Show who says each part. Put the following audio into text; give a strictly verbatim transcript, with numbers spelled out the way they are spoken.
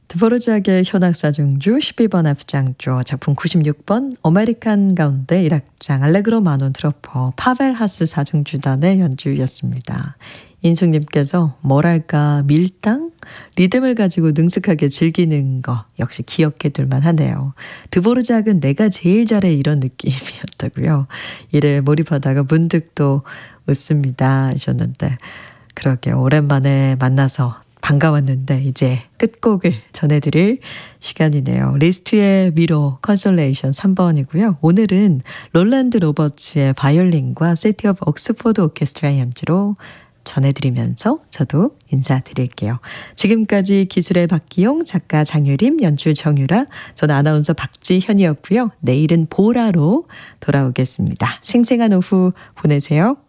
Speaker 1: 드보르작의 현악사중주 십이 번 F장조 작품 구십육 번 아메리칸 가운데 일 악장 알레그로 마논 트로퍼 파벨 하스 사중주단의 연주였습니다. 인숙님께서 뭐랄까 밀당? 리듬을 가지고 능숙하게 즐기는 거 역시 기억해 둘만 하네요. 드보르작은 내가 제일 잘해 이런 느낌이었다고요. 이래 몰입하다가 문득 또 웃습니다 하셨는데 그러게 오랜만에 만나서 반가웠는데 이제 끝곡을 전해드릴 시간이네요. 리스트의 미로 컨솔레이션 삼 번이고요. 오늘은 롤랜드 로버츠의 바이올린과 시티 오브 옥스포드 오케스트라 연주로 전해드리면서 저도 인사드릴게요. 지금까지 기술의 박기용, 작가 장유림, 연출 정유라, 저는 아나운서 박지현이었고요. 내일은 보라로 돌아오겠습니다. 생생한 오후 보내세요.